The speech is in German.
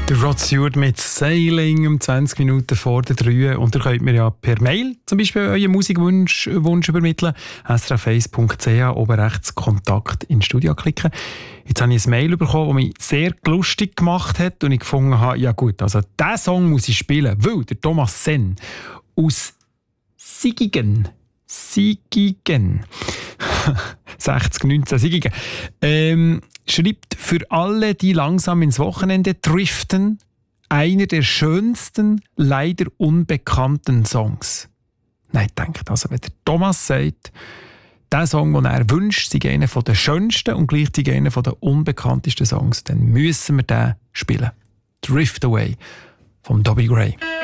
Der Rod Stewart mit Sailing um 20 Minuten vor der 3. Und ihr könnt mir ja per Mail zum Beispiel euren Musikwunsch übermitteln. srf1.ch, oben rechts Kontakt ins Studio klicken. Jetzt habe ich ein Mail bekommen, das mich sehr lustig gemacht hat und ich gefunden habe, ja gut, also diesen Song muss ich spielen, weil der Thomas Senn aus Sigigen 19 Sigigen, schreibt für alle, die langsam ins Wochenende driften, einer der schönsten, leider unbekannten Songs. Nein, denkt, also wenn der Thomas sagt, der Song, den er wünscht, sei einer der schönsten und gleichzeitig einer der unbekanntesten Songs, dann müssen wir den spielen. Drift Away von Dobby Gray.